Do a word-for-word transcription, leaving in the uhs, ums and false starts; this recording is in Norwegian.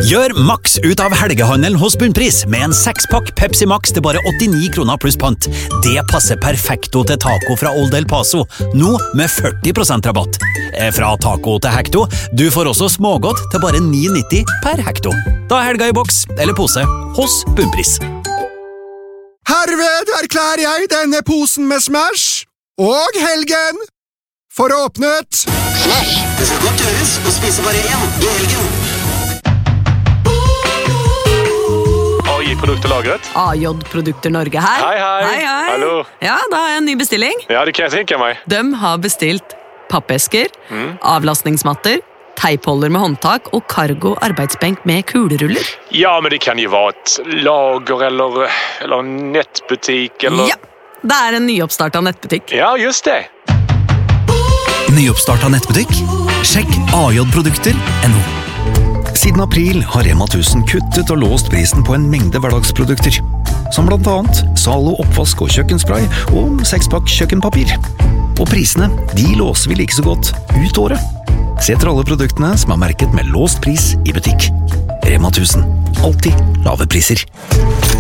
Gjør maks ut av helgehandelen hos Bunnpris med en sekspakk Pepsi Max til bare åttini kroner pluss pant. Det passer perfekto til taco fra Old El Paso, nå med førti prosent rabatt. Fra taco til hekto, du får også smågodt til bare ni nitti per hekto. Da er helga i boks eller pose hos Bunnpris. Herved erklærer jeg denne posen med Smash og helgen for åpnet. Smash, det skal godt gjøres å spise bare én i helgen. A J Produkter lagret. A J Produkter Norge her. Hei, hei. Hei, hei. Hallo. Ja, da har jeg en ny bestilling. Ja, det kan jeg tenke meg. De har bestilt pappesker, Mm. avlastningsmatter, teipholder med håndtak og cargo arbeidsbenk med kuleruller. Ja, men det kan jo være et lager eller, eller en nettbutikk eller... Ja, det er en nyoppstartet nettbutikk. Ja, just det. Nyoppstartet nettbutikk? Sjekk a j produkter punktum no. Siden april har Rema tusen kuttet og låst prisen på en mengde hverdagsprodukter, som blant annet Zalo oppvask og kjøkkenspray og sekspakk kjøkkenpapir. Og prisene, de låser vi like så godt ut året. Se etter alle produktene som er merket med låst pris i butikk. Rema tusen, alltid lave priser.